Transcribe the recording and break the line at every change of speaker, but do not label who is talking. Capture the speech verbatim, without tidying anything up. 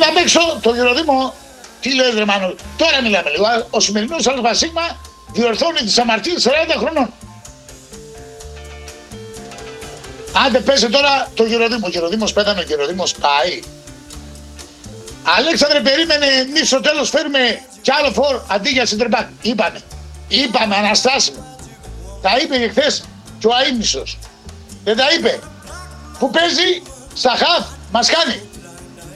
Είδα απ' έξω το Γεροδήμο. Τι λες ρε Μάνο, τώρα μιλάμε λίγο. Ο σημερινός ΑΣ διορθώνει τις αμαρτίες σαράντα χρονών. Άντε πέσε τώρα το Γεροδήμο. Ο Γεροδήμος πέθανε, ο Γεροδήμος πάει. Αλέξανδρε, περίμενε, εμείς στο τέλος φέρουμε κι άλλο φορ αντί για σεντερμπακ. Είπαμε, είπαμε, Αναστάσιμο. Τα είπε και χθες και ο Αΐμνησος. Δεν τα είπε. Που παίζει στα χαφ, μας κάνει.